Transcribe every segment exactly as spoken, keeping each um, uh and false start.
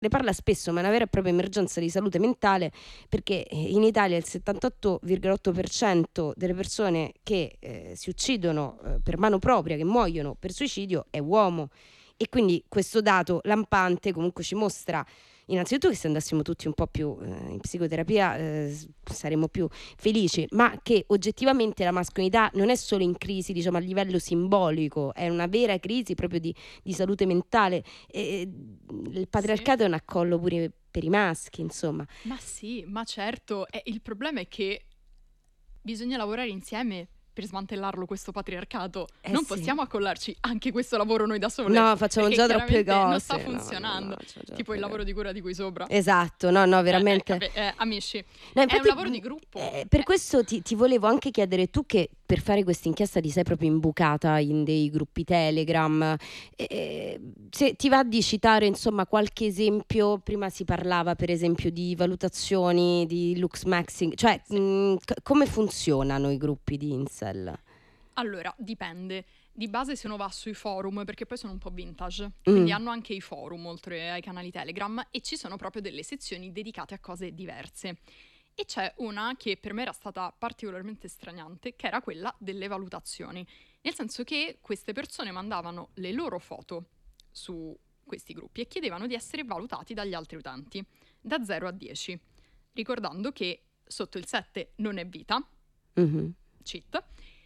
ne parla spesso, ma è una vera e propria emergenza di salute mentale, perché in Italia il settantotto virgola otto per cento delle persone che eh, si uccidono eh, per mano propria, che muoiono per suicidio, è uomo. E quindi questo dato lampante comunque ci mostra innanzitutto che se andassimo tutti un po' più eh, in psicoterapia eh, saremmo più felici, ma che oggettivamente la mascolinità non è solo in crisi, diciamo, a livello simbolico, è una vera crisi proprio di, di salute mentale. E, il Sì. patriarcato è un accollo pure per i maschi, insomma. Ma sì, ma certo, e il problema è che bisogna lavorare insieme per smantellarlo questo patriarcato. Eh Non sì. possiamo accollarci anche questo lavoro noi da sole. No, facciamo perché già troppe chiaramente non sta cose. No, no, funzionando. no, facciamo già Tipo il troppe lavoro cose. di cura di cui sopra. Esatto, no, no, Eh, eh, veramente. capi- eh, amici, No, è un infatti, lavoro di gruppo. eh, per Eh, questo ti, ti volevo anche chiedere, tu che per fare questa inchiesta ti sei proprio imbucata in dei gruppi Telegram, eh, se ti va di citare insomma qualche esempio. Prima si parlava per esempio di valutazioni, di lux maxing, cioè sì. mh, c- come funzionano i gruppi di incel? Allora, dipende. Di base se uno va sui forum, perché poi sono un po' vintage, quindi Mm, hanno anche i forum oltre ai canali Telegram e ci sono proprio delle sezioni dedicate a cose diverse. E c'è una che per me era stata particolarmente straniante, che era quella delle valutazioni. Nel senso che queste persone mandavano le loro foto su questi gruppi e chiedevano di essere valutati dagli altri utenti, da zero a dieci, ricordando che sotto il sette non è vita, mhm. cheat,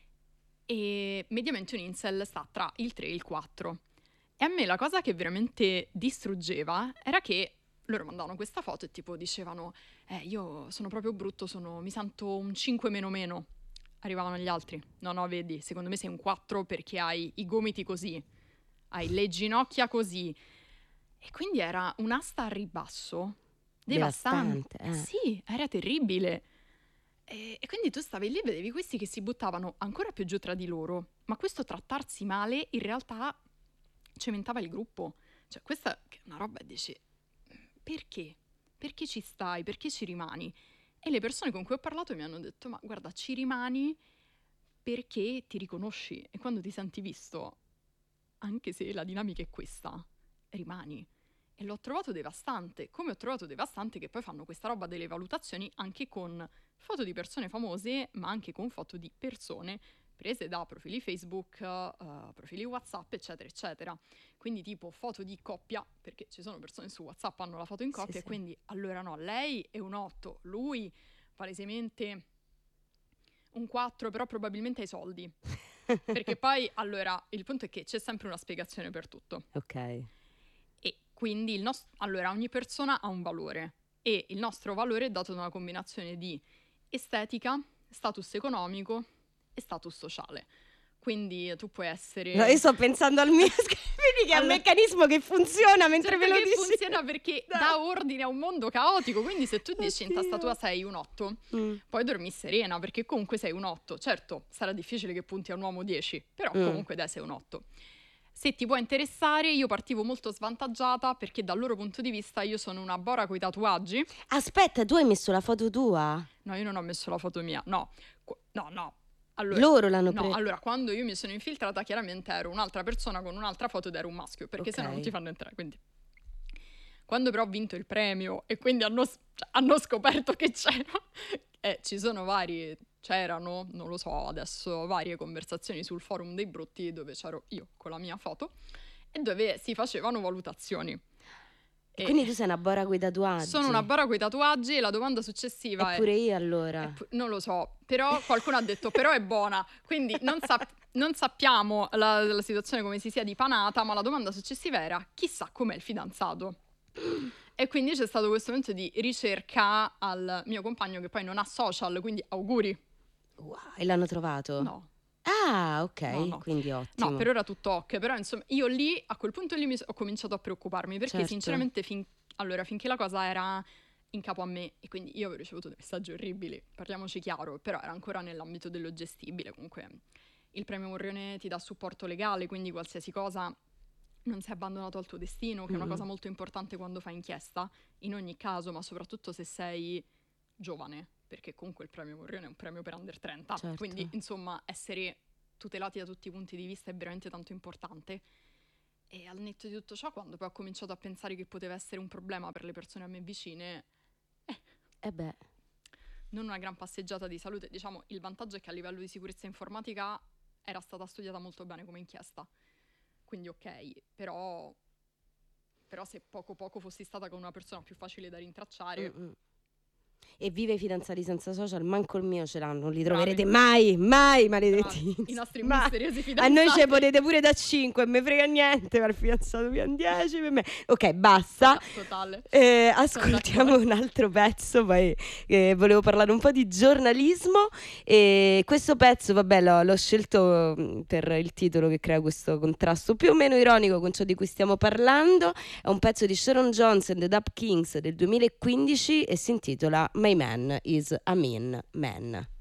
e mediamente un incel sta tra il tre e il quattro. E a me la cosa che veramente distruggeva era che loro mandavano questa foto e tipo dicevano eh io sono proprio brutto, sono, mi sento un cinque meno meno. Arrivavano gli altri, no no vedi, secondo me sei un quattro perché hai i gomiti così, hai le ginocchia così. E quindi era un'asta a ribasso devastante. Devastante, Eh eh. sì, era terribile. E, e quindi tu stavi lì e vedevi questi che si buttavano ancora più giù tra di loro, ma questo trattarsi male in realtà cementava il gruppo. Cioè questa è una roba e dici, perché? Perché ci stai? Perché ci rimani? E le persone con cui ho parlato mi hanno detto, ma guarda, ci rimani perché ti riconosci e quando ti senti visto, anche se la dinamica è questa, rimani. E l'ho trovato devastante, come ho trovato devastante che poi fanno questa roba delle valutazioni anche con foto di persone famose, ma anche con foto di persone prese da profili Facebook, uh, profili WhatsApp, eccetera, eccetera. Quindi tipo foto di coppia, perché ci sono persone su WhatsApp che hanno la foto in Sì, coppia, sì. e quindi allora no, lei è un otto, lui palesemente un quattro, però probabilmente ha i soldi. Perché poi, allora, il punto è che c'è sempre una spiegazione per tutto. Ok. E quindi il nostro, allora, ogni persona ha un valore e il nostro valore è dato da una combinazione di estetica, status economico e status sociale. Quindi tu puoi No, io essere... sto pensando al mio, vedi che è un Allora, meccanismo che funziona mentre certo ve lo che dici. funziona perché No. dà ordine a un mondo caotico, quindi se tu dici in testa tua Oddio. sei un otto, Mm, poi dormi serena perché comunque sei un otto. Certo, sarà difficile che punti a un uomo dieci, però mm. comunque dai sei un otto. Se ti può interessare, io partivo molto svantaggiata perché dal loro punto di vista io sono una bora coi tatuaggi. Aspetta, tu hai messo la foto tua? No, io non ho messo la foto mia, no, Qu- no, no. Allora, Loro l'hanno no, preso. allora, quando io mi sono infiltrata, chiaramente ero un'altra persona con un'altra foto ed ero un maschio, perché Ok. se no non ti fanno entrare, quindi... Quando però ho vinto il premio e quindi hanno, s- cioè, hanno scoperto che c'era, e ci sono vari, c'erano, non lo so, adesso varie conversazioni sul forum dei brutti dove c'ero io con la mia foto e dove si facevano valutazioni. E E quindi tu sei una bora coi sono una tatuaggi. bara coi tatuaggi e la domanda successiva è, Eppure io è allora. pu- non lo so, però qualcuno ha detto però è buona, quindi non, sap- non sappiamo la, la situazione come si sia dipanata, ma la domanda successiva era chissà com'è il fidanzato. E quindi c'è stato questo momento di ricerca al mio compagno che poi non ha social, quindi auguri. Wow, e l'hanno trovato? No, Ah, no, ok, no. quindi No, ottimo. per ora tutto ok, però insomma io lì, a quel punto lì mi so- ho cominciato a preoccuparmi perché Certo. sinceramente fin- allora, finché la cosa era in capo a me e quindi io avevo ricevuto dei messaggi orribili, parliamoci chiaro, però era ancora nell'ambito dello gestibile, comunque il premio Morrione ti dà supporto legale, quindi qualsiasi cosa non sei abbandonato al tuo destino, che è una cosa Mm-mm. molto importante quando fai inchiesta, in ogni caso, ma soprattutto se sei giovane, perché comunque il premio Morrione è un premio per under trenta, quindi Certo. insomma essere tutelati da tutti i punti di vista è veramente tanto importante. E al netto di tutto ciò, quando poi ho cominciato a pensare che poteva essere un problema per le persone a me vicine, eh, E beh, non una gran passeggiata di salute. Diciamo, il vantaggio è che a livello di sicurezza informatica era stata studiata molto bene come inchiesta. Quindi ok, però, però se poco poco fossi stata con una persona più facile da rintracciare, mm, mm. E vive i fidanzati senza social, manco il mio ce l'hanno, non li Bravi. troverete mai, mai, bravi, maledetti. i nostri Mai. misteriosi A fidanzati. noi ce potete pure da cinque, me frega niente, ma il fidanzato più dieci per me. Ok, basta. Tota- Totale. Eh, Sono ascoltiamo d'accordo. un altro pezzo, poi eh, volevo parlare un po' di giornalismo e questo pezzo, vabbè, l'ho, l'ho scelto mm, per il titolo che crea questo contrasto più o meno ironico con ciò di cui stiamo parlando. È un pezzo di Sharon Jones and the Dap Kings del duemilaquindici e si intitola My Man is a Mean Man.